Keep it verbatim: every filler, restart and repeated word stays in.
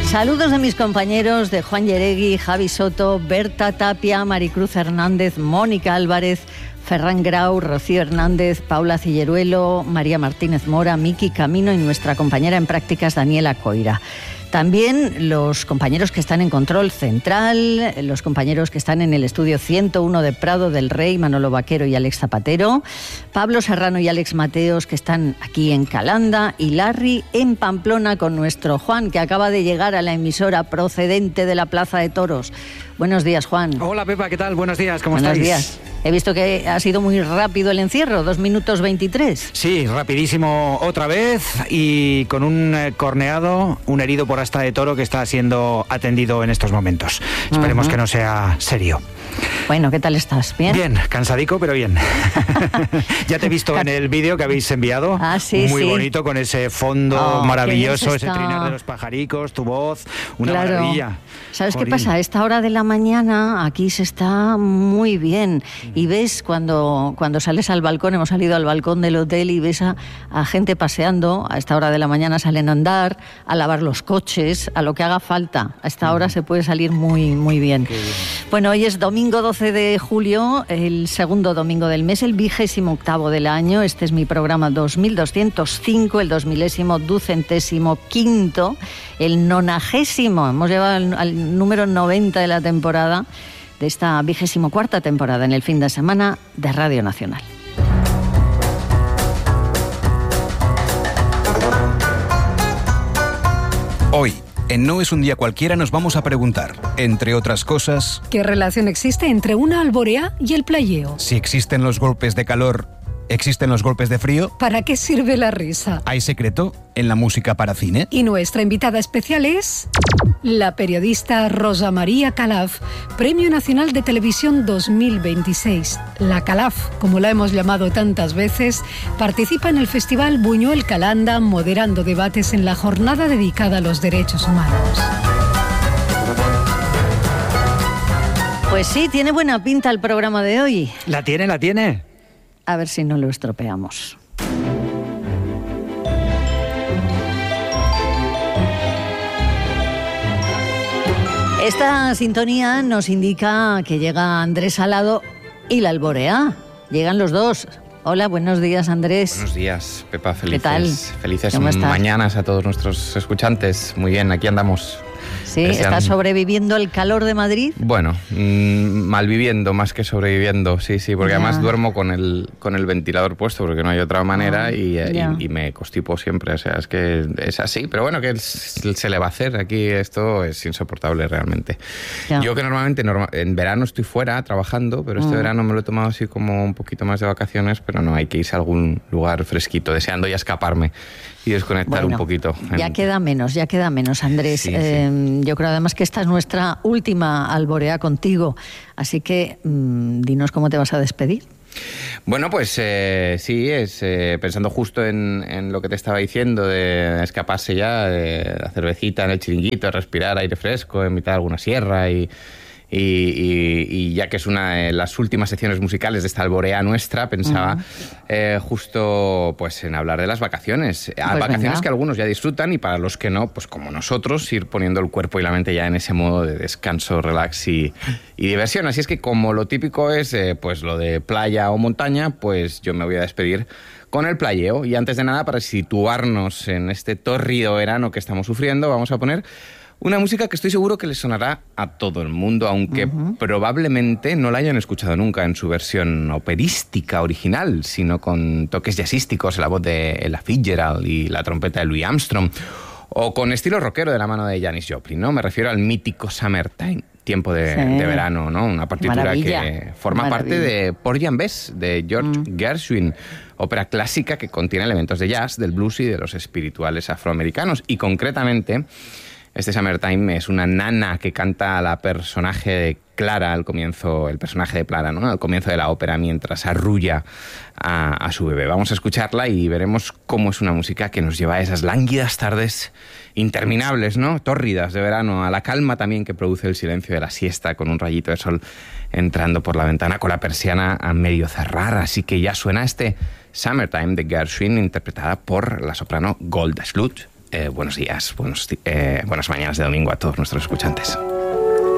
Saludos de mis compañeros de Juan Yeregui, Javi Soto, Berta Tapia, Maricruz Hernández, Mónica Álvarez, Ferran Grau, Rocío Hernández, Paula Cilleruelo, María Martínez Mora, Miki Camino y nuestra compañera en prácticas Daniela Coira. También los compañeros que están en Control Central, los compañeros que están en el estudio ciento uno de Prado del Rey, Manolo Vaquero y Alex Zapatero, Pablo Serrano y Alex Mateos, que están aquí en Calanda, y Larry en Pamplona con nuestro Juan, que acaba de llegar a la emisora procedente de la Plaza de Toros. Buenos días, Juan. Hola, Pepa, ¿qué tal? Buenos días, ¿cómo Buenos estáis? Buenos días. He visto que ha sido muy rápido el encierro, dos minutos veintitrés. Sí, rapidísimo otra vez y con un eh, corneado, un herido por asta de toro que está siendo atendido en estos momentos. Esperemos uh-huh. que no sea serio. Bueno, ¿qué tal estás? ¿Bien? Bien, cansadico, pero bien. Ya te he visto en el vídeo que habéis enviado. Ah, sí, Muy sí. bonito, con ese fondo oh, maravilloso, ese trinar de los pajaricos, tu voz, una claro. maravilla. ¿Sabes Jorín. qué pasa? A esta hora de la mañana aquí se está muy bien. Y ves cuando, cuando sales al balcón, hemos salido al balcón del hotel y ves a, a gente paseando. A esta hora de la mañana salen a andar, a lavar los coches, a lo que haga falta. A esta hora se puede salir muy, muy bien. Qué bien. Bueno, hoy es domingo doce de julio, el segundo domingo del mes, el vigésimo octavo del año. Este es mi programa dos mil doscientos cinco, el dos milésimo ducentésimo quinto, el nonagésimo. Hemos llegado al, al número noventa de la temporada, de esta vigésimo cuarta temporada en el fin de semana de Radio Nacional. Hoy, en No es un día cualquiera, nos vamos a preguntar, entre otras cosas, ¿qué relación existe entre una alborea y el playeo? Si existen los golpes de calor, ¿existen los golpes de frío? ¿Para qué sirve la risa? ¿Hay secreto en la música para cine? Y nuestra invitada especial es la periodista Rosa María Calaf, Premio Nacional de Televisión dos mil veintiséis. La Calaf, como la hemos llamado tantas veces, participa en el Festival Buñuel Calanda, moderando debates en la jornada dedicada a los derechos humanos. Pues sí, tiene buena pinta el programa de hoy. ¿La tiene, la tiene? A ver si no lo estropeamos. Esta sintonía nos indica que llega Andrés Salado y la alborea. Llegan los dos. Hola, buenos días, Andrés. Buenos días, Pepa. Felices, ¿Qué tal? Felices mañanas a todos nuestros escuchantes. Muy bien, aquí andamos. Sí, ¿estás sobreviviendo el calor de Madrid? Bueno, mmm, malviviendo más que sobreviviendo, sí, sí, porque ya. Además duermo con el, con el ventilador puesto porque no hay otra manera ah, y, y, y me constipo siempre, o sea, es que es así, pero bueno, ¿qué se le va a hacer? Aquí esto es insoportable realmente. Ya. Yo que normalmente norma, en verano estoy fuera trabajando, pero este mm. verano me lo he tomado así como un poquito más de vacaciones, pero no, hay que irse a algún lugar fresquito, deseando ya escaparme y desconectar bueno, un poquito. Ya en... queda menos, ya queda menos, Andrés. Sí, eh, sí. Yo creo además que esta es nuestra última alborea contigo, así que mmm, dinos cómo te vas a despedir. Bueno, pues eh, sí, es eh, pensando justo en, en lo que te estaba diciendo, de escaparse ya, de la cervecita en el chiringuito, respirar aire fresco en mitad de alguna sierra y... Y, y, y ya que es una de las últimas secciones musicales de esta alborea nuestra, pensaba uh-huh. eh, justo pues en hablar de las vacaciones. Pues vacaciones venga. Que algunos ya disfrutan y para los que no, pues como nosotros, ir poniendo el cuerpo y la mente ya en ese modo de descanso, relax y, y diversión. Así es que como lo típico es eh, pues lo de playa o montaña, pues yo me voy a despedir con el playeo. Y antes de nada, para situarnos en este tórrido verano que estamos sufriendo, vamos a poner una música que estoy seguro que les sonará a todo el mundo, aunque uh-huh. probablemente no la hayan escuchado nunca en su versión operística original, sino con toques jazzísticos, la voz de Ella Fitzgerald y la trompeta de Louis Armstrong, o con estilo rockero de la mano de Janis Joplin, ¿no? Me refiero al mítico Summertime, tiempo de, sí. de verano, ¿no? Una partitura Maravilla. Que forma Maravilla. Parte de Porgy and Bess, de George mm. Gershwin, ópera clásica que contiene elementos de jazz, del blues y de los espirituales afroamericanos, y concretamente... Este Summertime es una nana que canta a la personaje de Clara al comienzo, el personaje de Clara, ¿no? Al comienzo de la ópera mientras arrulla a, a su bebé. Vamos a escucharla y veremos cómo es una música que nos lleva a esas lánguidas tardes interminables, ¿no? Tórridas de verano, a la calma también que produce el silencio de la siesta con un rayito de sol entrando por la ventana con la persiana a medio cerrar. Así que ya suena este Summertime de Gershwin interpretada por la soprano Golda Schluth eh, buenos días, buenos, eh, buenas mañanas de domingo a todos nuestros escuchantes.